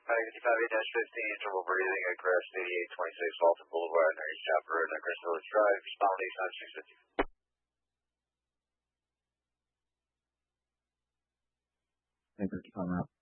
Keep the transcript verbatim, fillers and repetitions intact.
five fifty-five eight fifteen, trouble breathing at Crest eighty-eight twenty-six Walton Boulevard, Northeast Chopper Road, Crest Village Drive, respond eight five six fifty. Thank you for coming up.